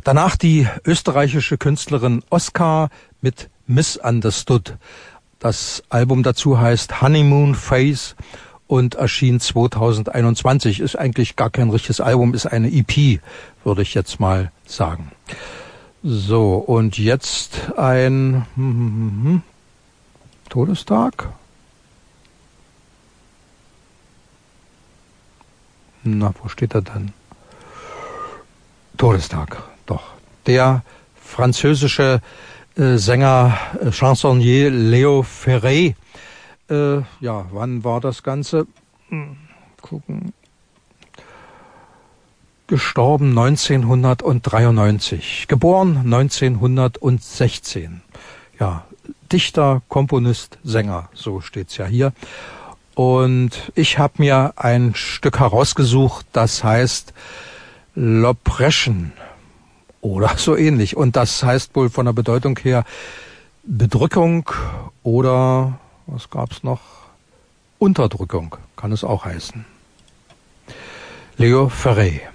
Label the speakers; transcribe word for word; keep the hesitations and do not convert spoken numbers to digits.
Speaker 1: Danach die österreichische Künstlerin Oskar mit Misunderstood. Das Album dazu heißt Honeymoon Phase und erschien zweitausendeinundzwanzig. Ist eigentlich gar kein richtiges Album, ist eine E P, würde ich jetzt mal sagen. So, und jetzt ein hm, hm, hm, Todestag. Na, wo steht er denn? Todestag, doch. Der französische äh, Sänger, äh, Chansonnier Léo Ferré. Äh, ja, wann war das Ganze? Hm, gucken. Gestorben neunzehnhundertdreiundneunzig. Geboren neunzehnhundertsechzehn. Ja, Dichter, Komponist, Sänger, so steht's ja hier. Und ich habe mir ein Stück herausgesucht, das heißt L'Oppression oder so ähnlich. Und das heißt wohl von der Bedeutung her Bedrückung oder, was gab's noch? Unterdrückung kann es auch heißen. Léo Ferré.